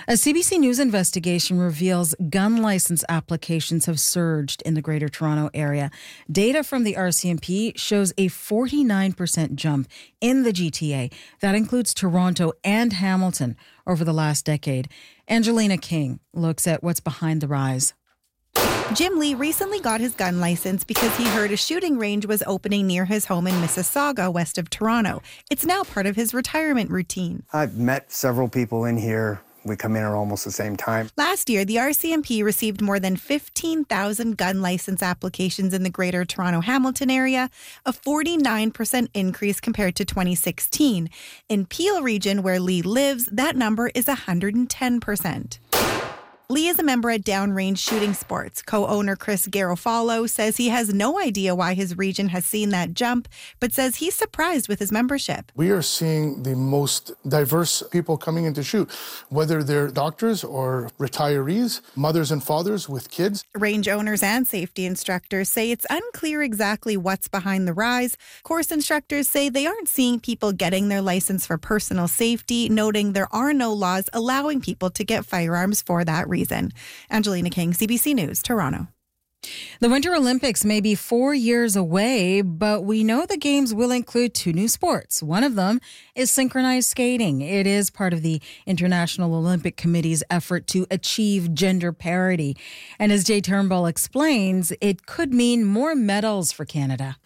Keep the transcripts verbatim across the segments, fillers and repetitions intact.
A C B C News investigation reveals gun license applications have surged in the Greater Toronto Area. Data from the R C M P shows a forty-nine percent jump in the G T A. That includes Toronto and Hamilton over the last decade. Angelina King looks at what's behind the rise. Jim Lee recently got his gun license because he heard a shooting range was opening near his home in Mississauga, west of Toronto. It's now part of his retirement routine. I've met several people in here. We come in at almost the same time. Last year, the R C M P received more than fifteen thousand gun license applications in the Greater Toronto-Hamilton area, a forty-nine percent increase compared to twenty sixteen. In Peel region, where Lee lives, that number is one hundred ten percent. Lee is a member at Downrange Shooting Sports. Co-owner Chris Garofalo says he has no idea why his region has seen that jump, but says he's surprised with his membership. We are seeing the most diverse people coming in to shoot, whether they're doctors or retirees, mothers and fathers with kids. Range owners and safety instructors say it's unclear exactly what's behind the rise. Course instructors say they aren't seeing people getting their license for personal safety, noting there are no laws allowing people to get firearms for that reason. Reason. Angelina King, C B C News, Toronto. The Winter Olympics may be four years away, but we know the Games will include two new sports. One of them is synchronized skating. It is part of the International Olympic Committee's effort to achieve gender parity. And as Jay Turnbull explains, it could mean more medals for Canada.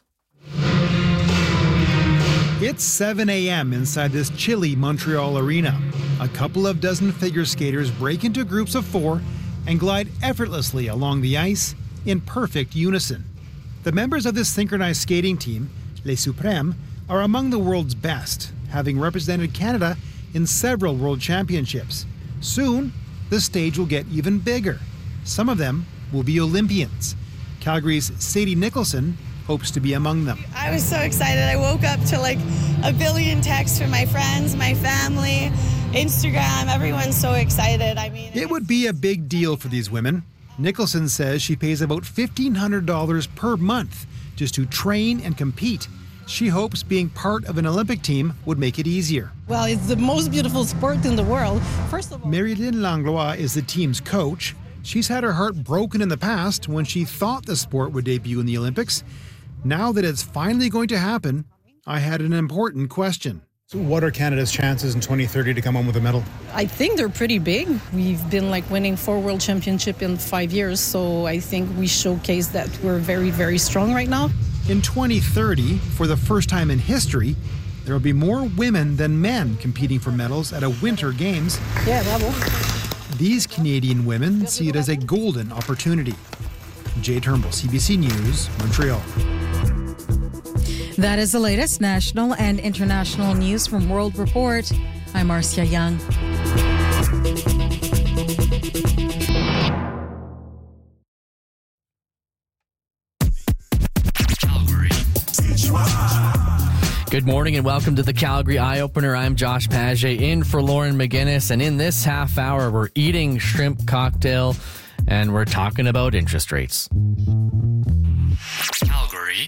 It's seven a.m. inside this chilly Montreal arena. A couple of dozen figure skaters break into groups of four and glide effortlessly along the ice in perfect unison. The members of this synchronized skating team, Les Suprêmes, are among the world's best, having represented Canada in several world championships. Soon, the stage will get even bigger. Some of them will be Olympians. Calgary's Sadie Nicholson hopes to be among them. I was so excited. I woke up to like a billion texts from my friends, my family, Instagram. Everyone's so excited. I mean, it would be a big deal for these women. Nicholson says she pays about fifteen hundred dollars per month just to train and compete. She hopes being part of an Olympic team would make it easier. Well, it's the most beautiful sport in the world. First of all, Marilyn Langlois is the team's coach. She's had her heart broken in the past when she thought the sport would debut in the Olympics. Now that it's finally going to happen, I had an important question. So what are Canada's chances in twenty thirty to come home with a medal? I think they're pretty big. We've been like winning four world championships in five years, so I think we showcase that we're very, very strong right now. In twenty thirty, for the first time in history, there will be more women than men competing for medals at a Winter Games. Yeah, bravo. These Canadian women see it as a golden opportunity. Jay Turnbull, C B C News, Montreal. That is the latest national and international news from World Report. I'm Marcia Young. Good morning and welcome to the Calgary Eye Opener. I'm Josh Paget in for Lauren McGinnis, and in this half hour we're eating shrimp cocktail and we're talking about interest rates. Calgary.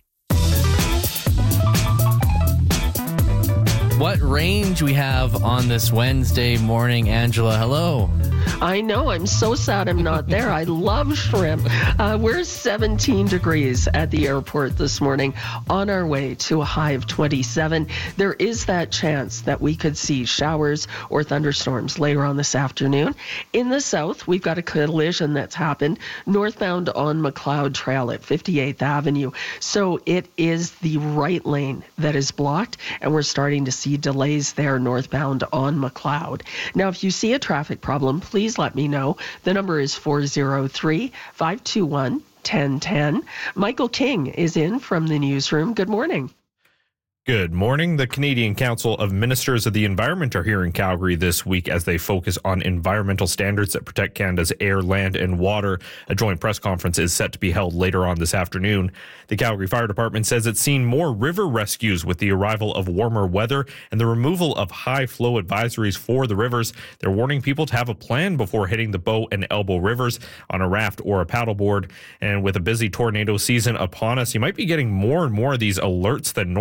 What range we have on this Wednesday morning, Angela? Hello. I know. I'm so sad I'm not there. I love shrimp. Uh, we're seventeen degrees at the airport this morning, on our way to a high of twenty-seven. There is that chance that we could see showers or thunderstorms later on this afternoon. In the south, we've got a collision that's happened northbound on McLeod Trail at fifty-eighth Avenue. So it is the right lane that is blocked, and we're starting to see delays there northbound on McLeod. Now, if you see a traffic problem, please let me know. The number is four oh three, five two one, one oh one oh. Michael King is in from the newsroom. Good morning. Good morning. The Canadian Council of Ministers of the Environment are here in Calgary this week as they focus on environmental standards that protect Canada's air, land, and water. A joint press conference is set to be held later on this afternoon. The Calgary Fire Department says it's seen more river rescues with the arrival of warmer weather and the removal of high flow advisories for the rivers. They're warning people to have a plan before hitting the Bow and Elbow rivers on a raft or a paddleboard. And with a busy tornado season upon us, you might be getting more and more of these alerts than normal.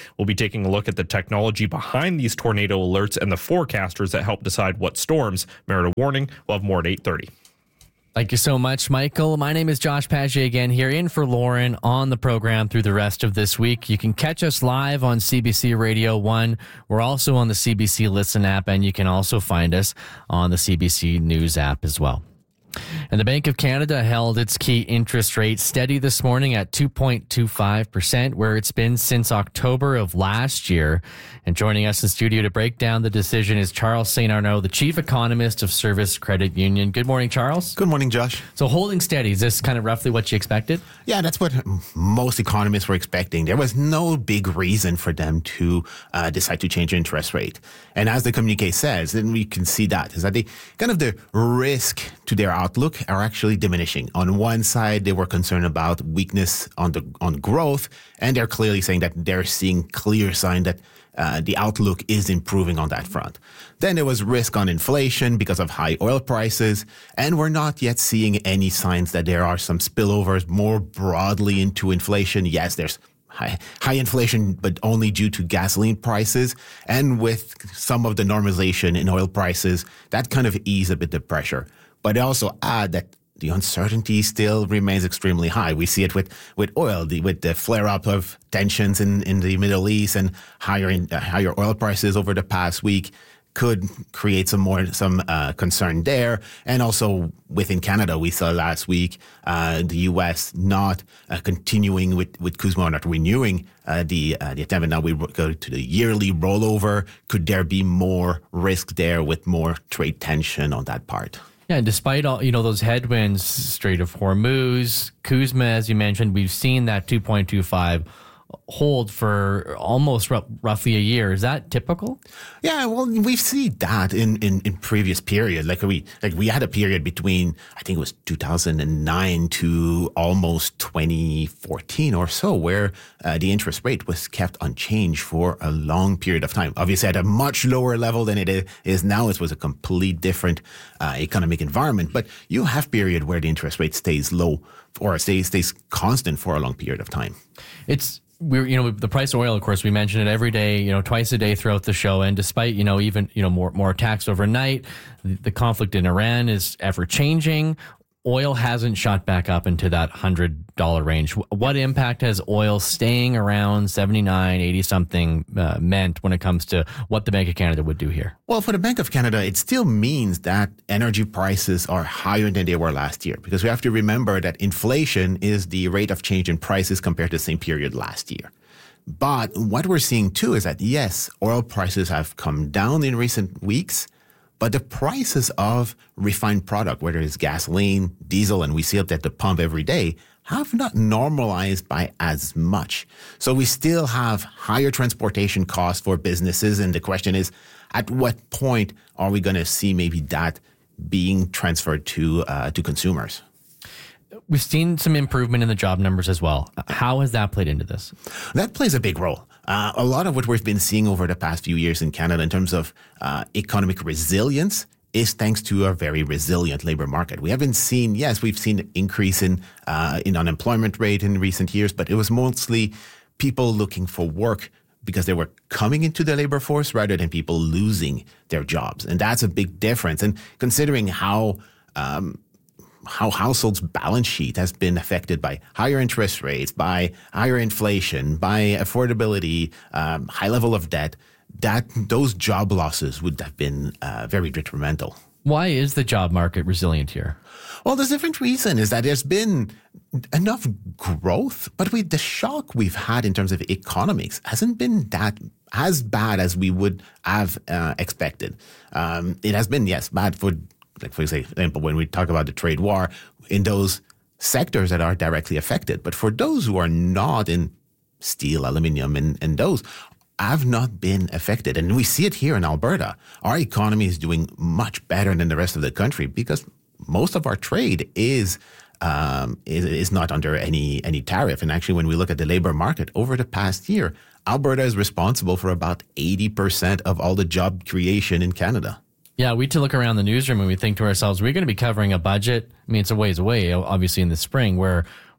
We'll be taking a look at the technology behind these tornado alerts and the forecasters that help decide what storms merit a warning. We'll have more at eight thirty. Thank you so much, Michael. My name is Josh Paget again here in for Lauren on the program through the rest of this week. You can catch us live on C B C Radio one. We're also on the C B C Listen app, and you can also find us on the C B C News app as well. And the Bank of Canada held its key interest rate steady this morning at two point two five percent, where it's been since October of last year. And joining us in studio to break down the decision is Charles Saint Arnaud, the chief economist of Service Credit Union. Good morning, Charles. Good morning, Josh. So holding steady, is this kind of roughly what you expected? Yeah, that's what most economists were expecting. There was no big reason for them to uh, decide to change interest rate. And as the communique says, and we can see that, is that they kind of the risk to their outlook are actually diminishing. On one side, they were concerned about weakness on the on growth, and they're clearly saying that they're seeing clear sign that uh, the outlook is improving on that front. Then there was risk on inflation because of high oil prices, and we're not yet seeing any signs that there are some spillovers more broadly into inflation. Yes, there's High, high inflation, but only due to gasoline prices. And with some of the normalization in oil prices, that kind of eased a bit the pressure. But I also add that the uncertainty still remains extremely high. We see it with, with oil, the, with the flare-up of tensions in, in the Middle East and higher in, uh, higher oil prices over the past week could create some more some uh, concern there. And also within Canada, we saw last week uh, the U S not uh, continuing with with C U S M A, not renewing uh, the uh, the attempt. Now we go to the yearly rollover. Could there be more risk there with more trade tension on that part? Yeah, and despite all, you know, those headwinds, Strait of Hormuz, C U S M A, as you mentioned, we've seen that two point two five hold for almost r- roughly a year. Is that typical? Yeah, well, we've seen that in, in, in previous periods. Like we like we had a period between, I think it was two thousand nine to almost twenty fourteen or so, where uh, the interest rate was kept unchanged for a long period of time. Obviously at a much lower level than it is now. It was a complete different uh, economic environment. But you have period where the interest rate stays low or stays, stays constant for a long period of time. It's We're, you know, the price of oil, of course, we mention it every day, you know, twice a day throughout the show. And despite, you know, even, you know, more, more attacks overnight, the, the conflict in Iran is ever changing. Oil hasn't shot back up into that one hundred dollars range. What impact has oil staying around seventy-nine, eighty something uh, meant when it comes to what the Bank of Canada would do here? Well, for the Bank of Canada, it still means that energy prices are higher than they were last year, because we have to remember that inflation is the rate of change in prices compared to the same period last year. But what we're seeing too is that, yes, oil prices have come down in recent weeks, but the prices of refined product, whether it's gasoline, diesel, and we see it at the pump every day, have not normalized by as much. So we still have higher transportation costs for businesses. And the question is, at what point are we going to see maybe that being transferred to uh, to consumers? We've seen some improvement in the job numbers as well. How has that played into this? That plays a big role. Uh, a lot of what we've been seeing over the past few years in Canada in terms of uh, economic resilience is thanks to a very resilient labor market. We haven't seen, yes, we've seen an increase in uh, in unemployment rate in recent years, but it was mostly people looking for work because they were coming into the labor force rather than people losing their jobs. And that's a big difference. And considering how um, how households' balance sheet has been affected by higher interest rates, by higher inflation, by affordability, um, high level of debt, that those job losses would have been uh, very detrimental. Why is the job market resilient here? Well, there's a different reason is that there's been enough growth, but with the shock we've had in terms of economics hasn't been that as bad as we would have uh, expected. Um, it has been, yes, bad for Like, for example, when we talk about the trade war, in those sectors that are directly affected. But for those who are not in steel, aluminum, and, and those have not been affected. And we see it here in Alberta. Our economy is doing much better than the rest of the country because most of our trade is um, is, is not under any, any tariff. And actually, when we look at the labor market over the past year, Alberta is responsible for about eighty percent of all the job creation in Canada. Yeah, we to look around the newsroom and we think to ourselves, we're going to be covering a budget. I mean, it's a ways away, obviously in the spring, where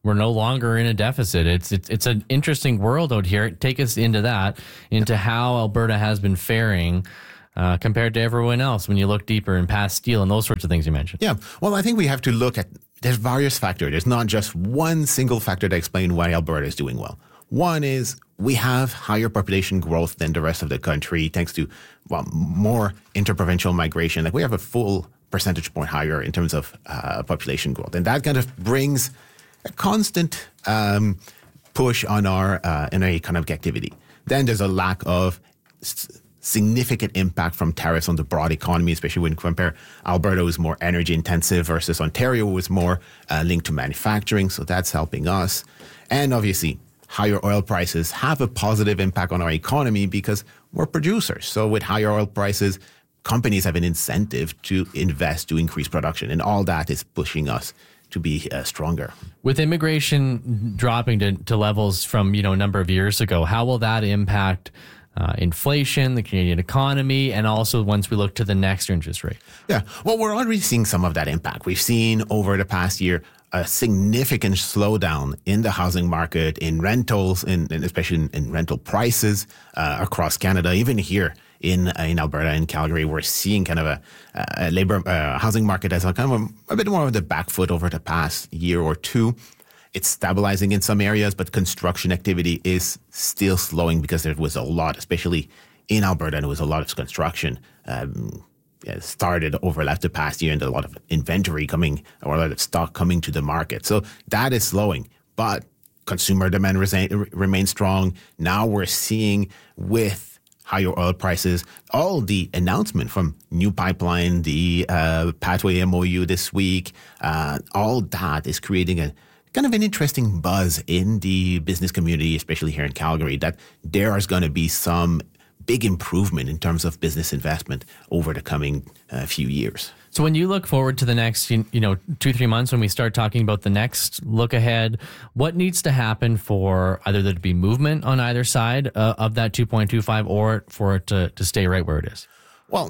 we're no longer in a deficit. It's it's it's an interesting world out here. Take us into that, into how Alberta has been faring uh, compared to everyone else when you look deeper in past steel and those sorts of things you mentioned. Yeah, well, I think we have to look at, there's various factors. There's not just one single factor to explain why Alberta is doing well. One is we have higher population growth than the rest of the country thanks to, well, more interprovincial migration. Like we have a full percentage point higher in terms of uh, population growth. And that kind of brings a constant um, push on our, uh, in our economic activity. Then there's a lack of s- significant impact from tariffs on the broad economy, especially when you compare Alberta was more energy intensive versus Ontario was more uh, linked to manufacturing. So that's helping us. And obviously, higher oil prices have a positive impact on our economy because we're producers. So with higher oil prices, companies have an incentive to invest to increase production. And all that is pushing us to be uh, stronger. With immigration dropping to, to levels from, you know, a number of years ago, how will that impact uh, inflation, the Canadian economy, and also once we look to the next interest rate? Yeah, well, we're already seeing some of that impact. We've seen over the past year a significant slowdown in the housing market, in rentals, in, in especially in, in rental prices uh, across Canada, even here in uh, in Alberta and Calgary. We're seeing kind of a, a labor uh, housing market as a kind of a, a bit more of the back foot over the past year or two. It's stabilizing in some areas, but construction activity is still slowing because there was a lot, especially in Alberta, and there was a lot of construction um, started over the past year, and a lot of inventory coming, or a lot of stock coming to the market. So that is slowing, but consumer demand resa- remains strong. Now we're seeing with higher oil prices, all the announcement from New Pipeline, the uh, Pathway M O U this week, uh, all that is creating a kind of an interesting buzz in the business community, especially here in Calgary, that there is going to be some big improvement in terms of business investment over the coming uh, few years. So when you look forward to the next, you know, two, three months, when we start talking about the next look ahead, what needs to happen for either there to be movement on either side uh, of that two point two five or for it to, to stay right where it is? Well,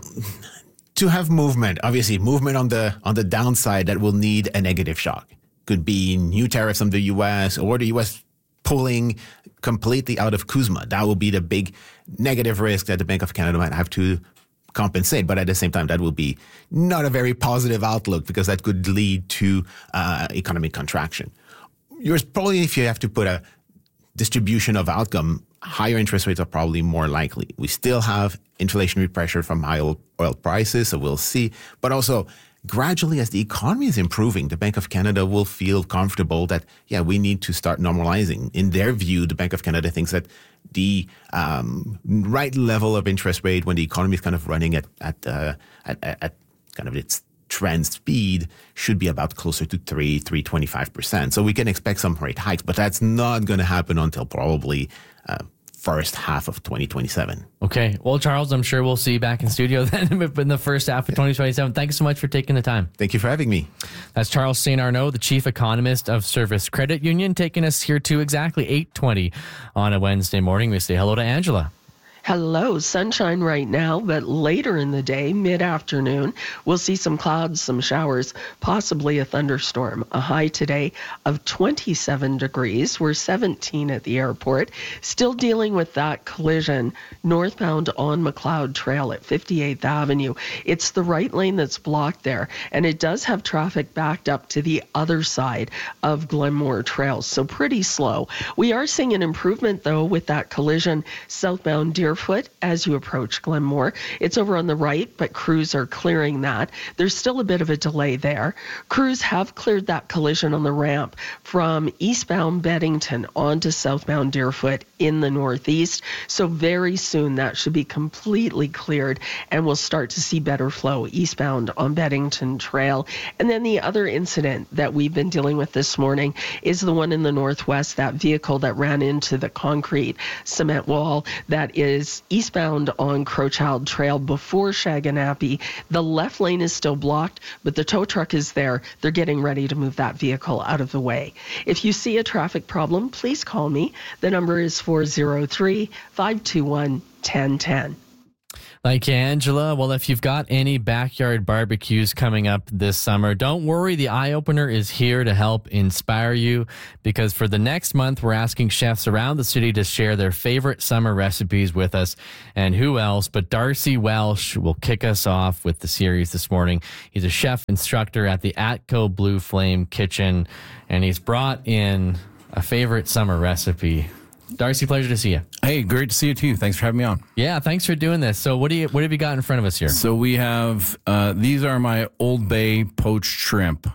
to have movement, obviously movement on the on the downside, that will need a negative shock. Could be new tariffs from the U S or the U S pulling completely out of CUSMA. That will be the big negative risk that the Bank of Canada might have to compensate. But at the same time, that will be not a very positive outlook because that could lead to uh, economic contraction. Yours probably, if you have to put a distribution of outcome, higher interest rates are probably more likely. We still have inflationary pressure from high oil, oil prices, so we'll see. But also, gradually, as the economy is improving, the Bank of Canada will feel comfortable that, yeah, we need to start normalizing. In their view, the Bank of Canada thinks that the um, right level of interest rate when the economy is kind of running at at, uh, at at kind of its trend speed should be about closer to three, three twenty-five percent. So we can expect some rate hikes, but that's not going to happen until probably uh, first half of twenty twenty-seven. Okay. Well, Charles, I'm sure we'll see you back in studio then in the first half of twenty twenty-seven. Thanks so much for taking the time. Thank you for having me. That's Charles Saint Arnaud, the chief economist of Service Credit Union, taking us here to exactly eight twenty on a Wednesday morning. We say hello to Angela. Hello, sunshine right now, but later in the day, mid-afternoon, we'll see some clouds, some showers, possibly a thunderstorm. A high today of twenty-seven degrees. We're seventeen at the airport. Still dealing with that collision northbound on McLeod Trail at fifty-eighth Avenue. It's the right lane that's blocked there, and it does have traffic backed up to the other side of Glenmore Trail, so pretty slow. We are seeing an improvement, though, with that collision southbound Deer Foot as you approach Glenmore. It's over on the right, but crews are clearing that. There's still a bit of a delay there. Crews have cleared that collision on the ramp from eastbound Beddington onto southbound Deerfoot in the northeast. So very soon that should be completely cleared and we'll start to see better flow eastbound on Beddington Trail. And then the other incident that we've been dealing with this morning is the one in the northwest, that vehicle that ran into the concrete cement wall that is eastbound on Crowchild Trail before Shaganappi. The left lane is still blocked, but the tow truck is there. They're getting ready to move that vehicle out of the way. If you see a traffic problem, please call me. The number is four oh three, five two one, one oh one oh. Like Angela, well, if you've got any backyard barbecues coming up this summer, don't worry. The Eye Opener is here to help inspire you, because for the next month, we're asking chefs around the city to share their favorite summer recipes with us. And who else but Darcy Welsh will kick us off with the series this morning. He's a chef instructor at the Atco Blue Flame Kitchen, and he's brought in a favorite summer recipe. Darcy, pleasure to see you. Hey, great to see you too. Thanks for having me on. Yeah, thanks for doing this. So what do you what have you got in front of us here? So we have uh, these are my Old Bay poached shrimp.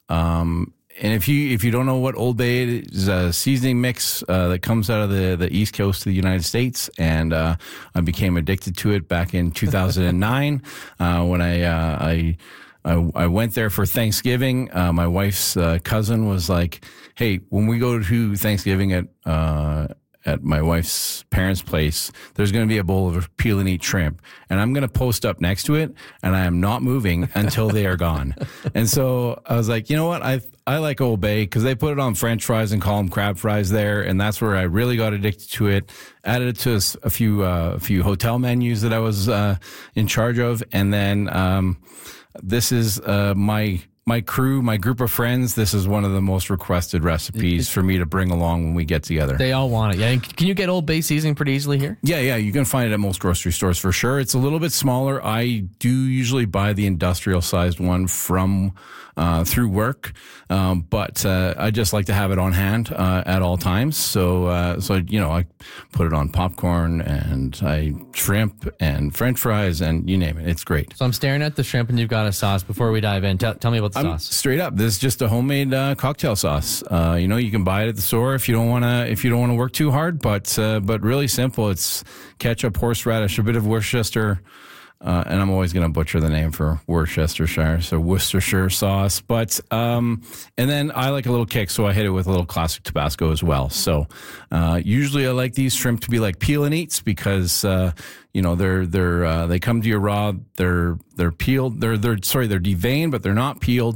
Um, and if you if you don't know what Old Bay is, a seasoning mix uh, that comes out of the, the East Coast of the United States, and uh, I became addicted to it back in two thousand nine uh, when I uh, I. I, I went there for Thanksgiving. Uh, my wife's uh, cousin was like, "Hey, when we go to Thanksgiving at uh, at my wife's parents' place, there's going to be a bowl of peel and eat shrimp, and I'm going to post up next to it, and I am not moving until they are gone." And so I was like, you know what? I I like Old Bay because they put it on French fries and call them crab fries there, and that's where I really got addicted to it. Added it to a, a few uh, a few hotel menus that I was uh, in charge of, and then. Um, This is uh, my my crew, my group of friends. This is one of the most requested recipes for me to bring along when we get together. They all want it. Yeah. Can you get Old Bay seasoning pretty easily here? Yeah, yeah. You can find it at most grocery stores for sure. It's a little bit smaller. I do usually buy the industrial sized one from uh, through work, um, but uh, I just like to have it on hand uh, at all times. So, uh, so you know, I put it on popcorn and I shrimp and French fries and you name it. It's great. So I'm staring at the shrimp and you've got a sauce. Before we dive in, tell, tell me about the I'm sauce. Straight up, this is just a homemade uh, cocktail sauce. Uh, you know, you can buy it at the store if you don't want to. If you don't want to work too hard, but uh, but really simple. It's ketchup, horseradish, a bit of Worcestershire, uh, and I'm always going to butcher the name for Worcestershire, so Worcestershire sauce. But um, and then I like a little kick, so I hit it with a little classic Tabasco as well. So uh, usually I like these shrimp to be like peel and eats because. Uh, You know, they're they're uh, they come to you raw. They're they're peeled. They're they're sorry, they're deveined, but they're not peeled.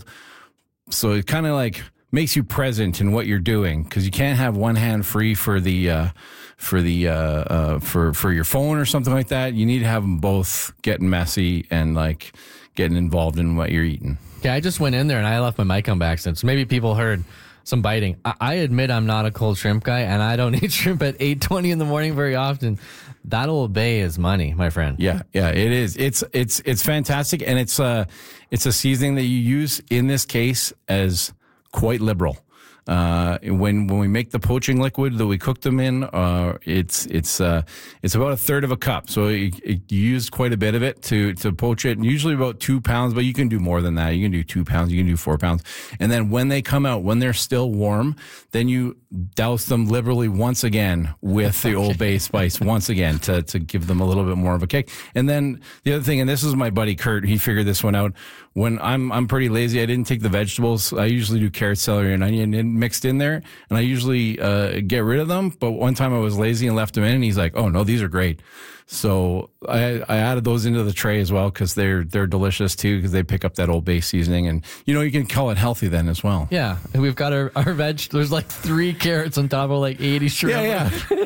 So it kind of like makes you present in what you're doing because you can't have one hand free for the uh, for the uh, uh, for for your phone or something like that. You need to have them both getting messy and like getting involved in what you're eating. Okay, I just went in there and I left my mic on by accident. So maybe people heard some biting. I, I admit I'm not a cold shrimp guy, and I don't eat shrimp at eight twenty in the morning very often. That Old Bay is money, my friend. Yeah, yeah, it is. It's it's it's fantastic, and it's a it's a seasoning that you use in this case as quite liberal. Uh, when when we make the poaching liquid that we cook them in, uh, it's it's uh, it's about a third of a cup. So it, it, you use quite a bit of it to to poach it. Usually about two pounds, but you can do more than that. You can do two pounds. You can do four pounds. And then when they come out, when they're still warm, then you douse them liberally once again with the Old Bay spice once again to to give them a little bit more of a kick. And then the other thing, and this is my buddy Kurt, he figured this one out. When I'm I'm pretty lazy, I didn't take the vegetables. I usually do carrot, celery, and onion in, mixed in there, and I usually uh, get rid of them. But one time I was lazy and left them in, and he's like, "Oh no, these are great." So I, I added those into the tray as well because they're they're delicious too because they pick up that Old Bay seasoning, and you know you can call it healthy then as well. Yeah, and we've got our our veg. There's like three carrots on top of like eighty shrimp. Yeah, yeah.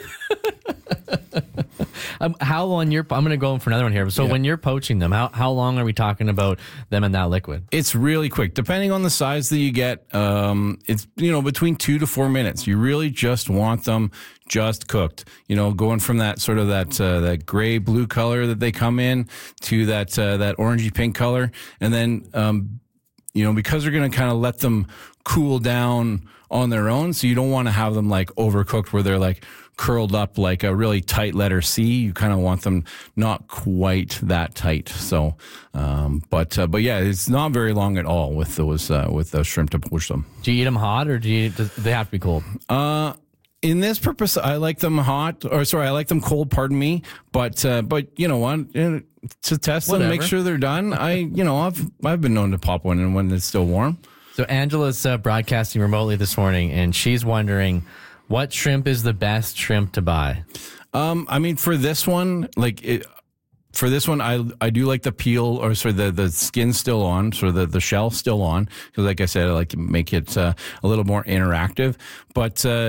um, how long you're? I'm going to go in for another one here. So yeah. when you're poaching them, how how long are we talking about them in that liquid? It's really quick, depending on the size that you get. Um, it's you know between two to four minutes. You really just want them just cooked. You know, going from that sort of that uh, that gray blue color that they come in to that uh, that orangey pink color, and then um, you know because they're going to kind of let them cool down on their own. So you don't want to have them like overcooked where they're like curled up like a really tight letter C. You kind of want them not quite that tight. So, um, but uh, but yeah, it's not very long at all with those uh, with those shrimp to poach them. Do you eat them hot or do you? Do they have to be cold? Uh, in this purpose, I like them hot. Or sorry, I like them cold. Pardon me. But uh, but you know what? To test them, Whatever. make sure they're done. I you know I've I've been known to pop one in when it's still warm. So Angela's uh, broadcasting remotely this morning, and she's wondering what shrimp is the best shrimp to buy. Um, I mean, for this one, like it, for this one, I I do like the peel or sorry the the skin still on, so the the shell still on because, like I said, I like to make it uh, a little more interactive. But uh,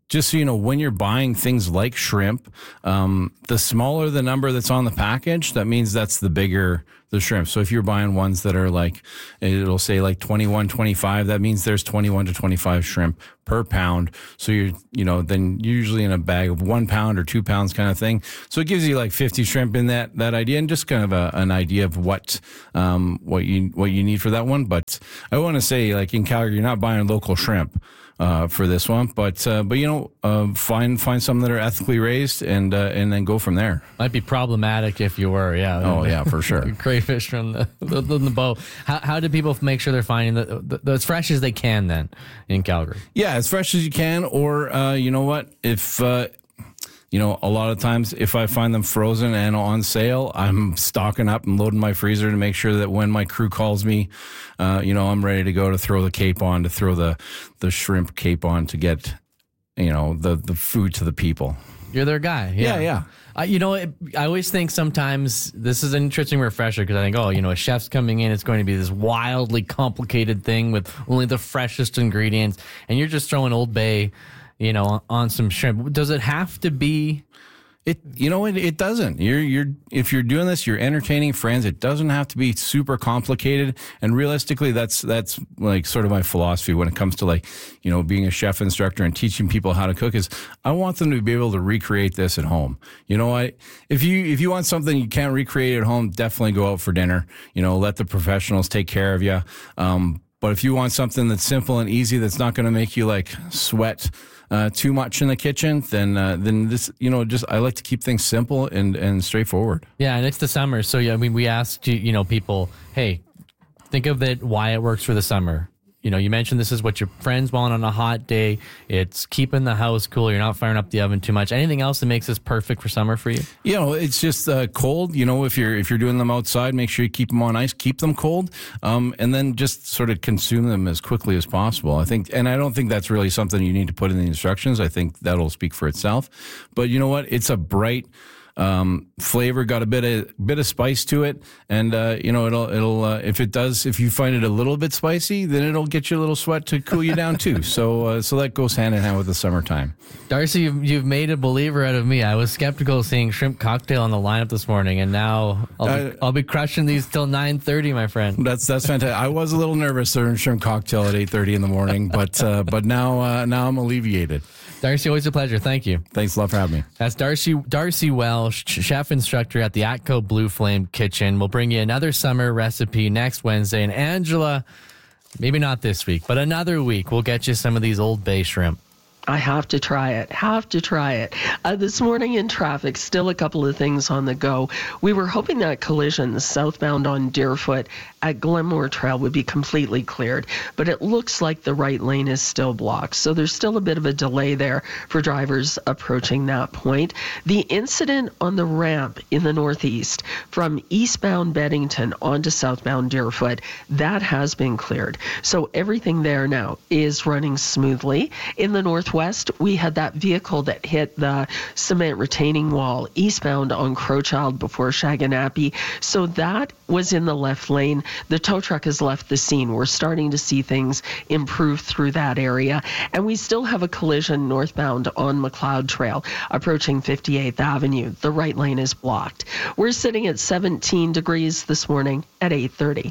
just so you know, when you're buying things like shrimp, um, the smaller the number that's on the package, that means that's the bigger the shrimp. So if you're buying ones that are like, it'll say like twenty-one, twenty-five, that means there's twenty-one to twenty-five shrimp per pound. So you're, you know, then usually in a bag of one pound or two pounds kind of thing. So it gives you like fifty shrimp in that, that idea, and just kind of a, an idea of what, um, what you, what you need for that one. But I want to say, like in Calgary, you're not buying local shrimp uh, for this one, but, uh, but you know, uh, find, find some that are ethically raised and, uh, and then go from there. Might be problematic if you were, yeah. Oh yeah, for sure. Crayfish from the, the, the boat. How, how do people make sure they're finding the, the, the, as fresh as they can then in Calgary? Yeah, as fresh as you can, or, uh, you know what, if, uh, you know, a lot of times if I find them frozen and on sale, I'm stocking up and loading my freezer to make sure that when my crew calls me, uh, you know, I'm ready to go to throw the cape on, to throw the, the shrimp cape on to get, you know, the, the food to the people. You're their guy. Yeah, yeah. yeah. Uh, you know, it, I always think sometimes this is an interesting refresher because I think, oh, you know, a chef's coming in, it's going to be this wildly complicated thing with only the freshest ingredients, and you're just throwing Old Bay, you know, on some shrimp. Does it have to be? It, you know, it, it doesn't. You're, you're, if you're doing this, you're entertaining friends. It doesn't have to be super complicated. And realistically, that's, that's like sort of my philosophy when it comes to like, you know, being a chef instructor and teaching people how to cook is I want them to be able to recreate this at home. You know, I, if you, if you want something you can't recreate at home, definitely go out for dinner, you know, let the professionals take care of you. Um, but if you want something that's simple and easy, that's not going to make you like sweat Uh, too much in the kitchen, then uh, then this, you know, just I like to keep things simple and, and straightforward. Yeah, and it's the summer, so yeah, I mean, we asked you, you know, people, hey, think of it, why it works for the summer. You know, you mentioned this is what your friends want on a hot day. It's keeping the house cool. You're not firing up the oven too much. Anything else that makes this perfect for summer for you? You know, it's just uh, cold. You know, if you're if you're doing them outside, make sure you keep them on ice, keep them cold, um, and then just sort of consume them as quickly as possible. I think, and I don't think that's really something you need to put in the instructions. I think that'll speak for itself. But you know what? It's a bright um, flavor, got a bit of bit of spice to it, and uh, you know it'll it'll uh, if it does if you find it a little bit spicy, then it'll get you a little sweat to cool you down too. So uh, so that goes hand in hand with the summertime. Darcy, you've, you've made a believer out of me. I was skeptical seeing shrimp cocktail on the lineup this morning, and now I'll be, uh, I'll be crushing these till nine thirty, my friend. That's that's fantastic. I was a little nervous serving shrimp cocktail at eight thirty in the morning, but uh, but now uh, now I'm alleviated. Darcy, always a pleasure. Thank you. Thanks a lot for having me. That's Darcy Darcy Welsh, chef instructor at the Atco Blue Flame Kitchen. We'll bring you another summer recipe next Wednesday. And Angela, maybe not this week, but another week, we'll get you some of these Old Bay shrimp. I have to try it. Have to try it. Uh, this morning in traffic, still a couple of things on the go. We were hoping that collision southbound on Deerfoot at Glenmore Trail would be completely cleared, but it looks like the right lane is still blocked. So there's still a bit of a delay there for drivers approaching that point. The incident on the ramp in the northeast from eastbound Beddington onto southbound Deerfoot, that has been cleared. So everything there now is running smoothly. In the northwest, we had that vehicle that hit the cement retaining wall eastbound on Crowchild before Shaganappi. So that was in the left lane. The tow truck has left the scene. We're starting to see things improve through that area. And we still have a collision northbound on McLeod Trail approaching fifty-eighth Avenue. The right lane is blocked. We're sitting at seventeen degrees this morning at eight thirty.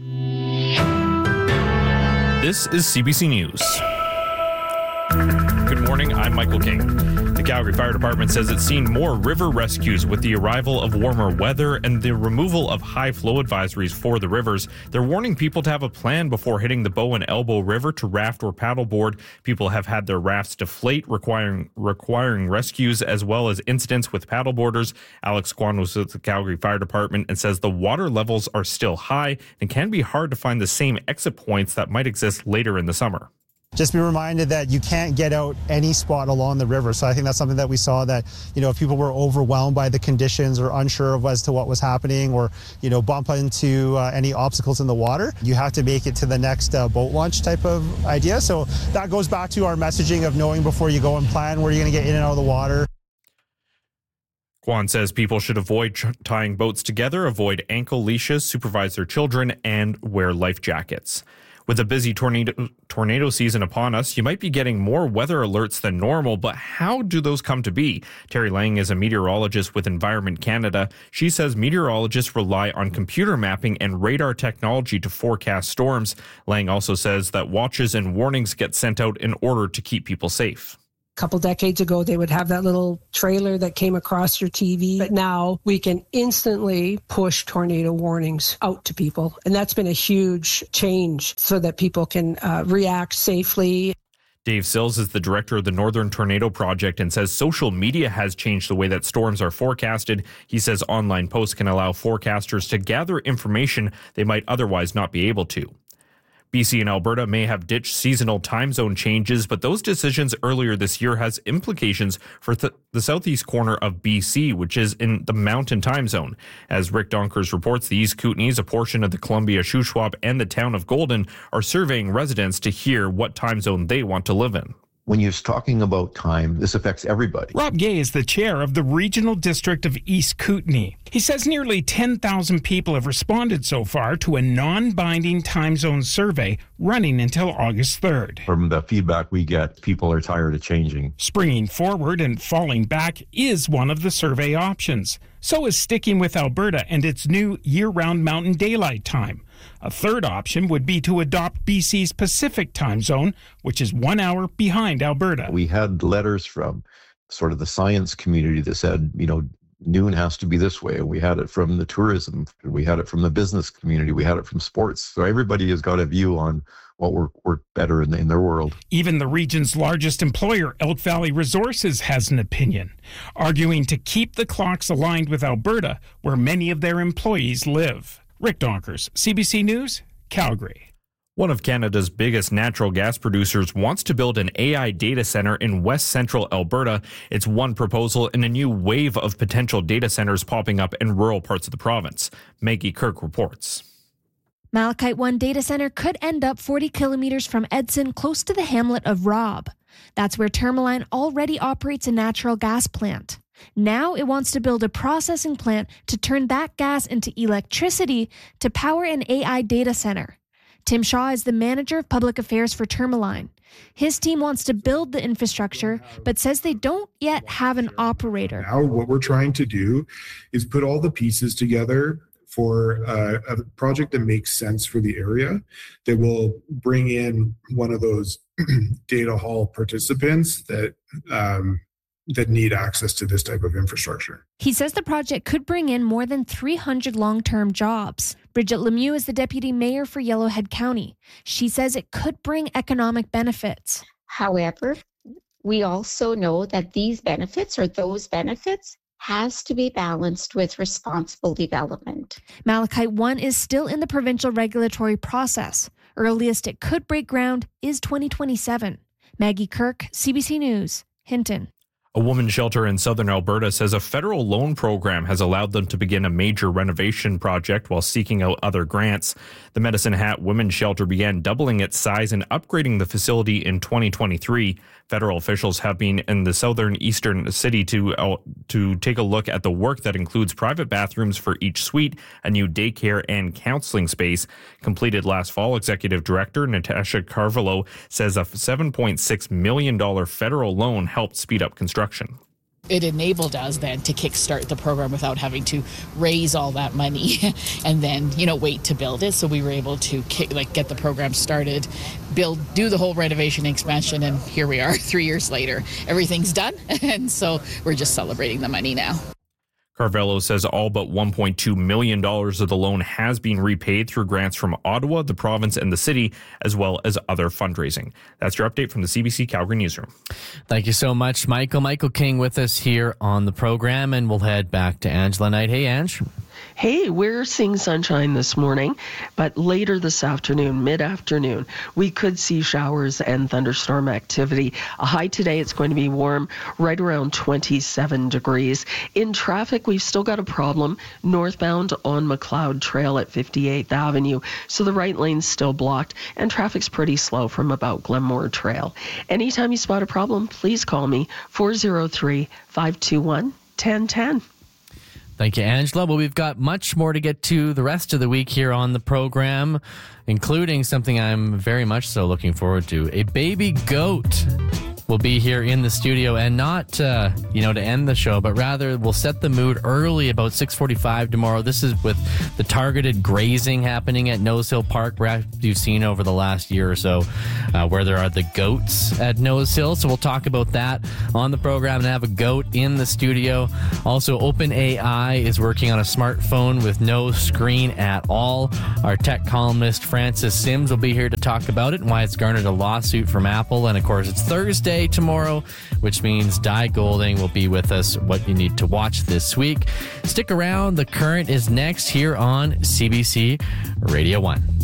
This is C B C News. Good morning, I'm Michael King. The Calgary Fire Department says it's seen more river rescues with the arrival of warmer weather and the removal of high flow advisories for the rivers. They're warning people to have a plan before hitting the Bow and Elbow River to raft or paddleboard. People have had their rafts deflate, requiring requiring rescues, as well as incidents with paddleboarders. Alex Kwan was with the Calgary Fire Department and says the water levels are still high and can be hard to find the same exit points that might exist later in the summer. Just be reminded that you can't get out any spot along the river. So I think that's something that we saw that, you know, if people were overwhelmed by the conditions or unsure of as to what was happening or, you know, bump into uh, any obstacles in the water, you have to make it to the next uh, boat launch type of idea. So that goes back to our messaging of knowing before you go and plan where you're going to get in and out of the water. Kwan says people should avoid tr- tying boats together, avoid ankle leashes, supervise their children, and wear life jackets. With a busy tornado tornado season upon us, you might be getting more weather alerts than normal, but how do those come to be? Terry Lang is a meteorologist with Environment Canada. She says meteorologists rely on computer mapping and radar technology to forecast storms. Lang also says that watches and warnings get sent out in order to keep people safe. A couple decades ago, they would have that little trailer that came across your T V. But now we can instantly push tornado warnings out to people. And that's been a huge change so that people can uh, react safely. Dave Sills is the director of the Northern Tornado Project and says social media has changed the way that storms are forecasted. He says online posts can allow forecasters to gather information they might otherwise not be able to. B C and Alberta may have ditched seasonal time zone changes, but those decisions earlier this year has implications for th- the southeast corner of B C, which is in the Mountain Time Zone. As Rick Donkers reports, the East Kootenays, a portion of the Columbia Shuswap, and the town of Golden are surveying residents to hear what time zone they want to live in. When you're talking about time, this affects everybody. Rob Gay is the chair of the Regional District of East Kootenay. He says nearly ten thousand people have responded so far to a non-binding time zone survey running until August third. From the feedback we get, people are tired of changing. Springing forward and falling back is one of the survey options. So is sticking with Alberta and its new year-round Mountain Daylight Time. A third option would be to adopt B C's Pacific Time Zone, which is one hour behind Alberta. We had letters from sort of the science community that said, you know, noon has to be this way. We had it from the tourism. We had it from the business community. We had it from sports. So everybody has got a view on what worked work better in, in their world. Even the region's largest employer, Elk Valley Resources, has an opinion, arguing to keep the clocks aligned with Alberta, where many of their employees live. Rick Donkers, C B C News, Calgary. One of Canada's biggest natural gas producers wants to build an A I data center in west central Alberta. It's one proposal in a new wave of potential data centers popping up in rural parts of the province. Maggie Kirk reports. Malachite One data center could end up forty kilometers from Edson, close to the hamlet of Robb. That's where Tourmaline already operates a natural gas plant. Now it wants to build a processing plant to turn that gas into electricity to power an A I data center. Tim Shaw is the manager of public affairs for Tourmaline. His team wants to build the infrastructure, but says they don't yet have an operator. Now what we're trying to do is put all the pieces together for uh, a project that makes sense for the area, that will bring in one of those data hall participants that um, that need access to this type of infrastructure. He says the project could bring in more than three hundred long-term jobs. Bridget Lemieux is the deputy mayor for Yellowhead County. She says it could bring economic benefits. However, we also know that these benefits or those benefits has to be balanced with responsible development. Malachite One is still in the provincial regulatory process. Earliest it could break ground is twenty twenty-seven. Maggie Kirk, C B C News, Hinton. A women's shelter in southern Alberta says a federal loan program has allowed them to begin a major renovation project while seeking out other grants. The Medicine Hat Women's Shelter began doubling its size and upgrading the facility in twenty twenty-three. Federal officials have been in the southern eastern city to uh, to take a look at the work that includes private bathrooms for each suite, a new daycare and counseling space. Completed last fall, Executive Director Natasha Carvalho says a seven point six million dollars federal loan helped speed up construction. It enabled us then to kickstart the program without having to raise all that money and then, you know, wait to build it. So we were able to kick, like get the program started, build, do the whole renovation expansion, and here we are three years later. Everything's done, and so we're just celebrating the money now. Carvalho says all but one point two million dollars of the loan has been repaid through grants from Ottawa, the province, and the city, as well as other fundraising. That's your update from the C B C Calgary Newsroom. Thank you so much, Michael. Michael King with us here on the program, and we'll head back to Angela Knight. Hey, Ange. Hey, we're seeing sunshine this morning, but later this afternoon, mid-afternoon, we could see showers and thunderstorm activity. A high today, it's going to be warm, right around twenty-seven degrees. In traffic, we've still got a problem northbound on McLeod Trail at fifty-eighth Avenue, so the right lane's still blocked, and traffic's pretty slow from about Glenmore Trail. Anytime you spot a problem, please call me, four oh three, five two one, one oh one oh. Thank you, Angela. Well, we've got much more to get to the rest of the week here on the program, including something I'm very much so looking forward to. A baby goat will be here in the studio, and not, uh, you know, to end the show, but rather we'll set the mood early about six forty-five tomorrow. This is with the targeted grazing happening at Nose Hill Park, where you've seen over the last year or so, uh, where there are the goats at Nose Hill. So we'll talk about that on the program and have a goat in the studio. Also, OpenAI is working on a smartphone with no screen at all. Our tech columnist Francis Sims will be here to talk about it and why it's garnered a lawsuit from Apple. And of course, it's Thursday tomorrow, which means Di Golding will be with us. What you need to watch this week. Stick around. The Current is next here on C B C Radio one.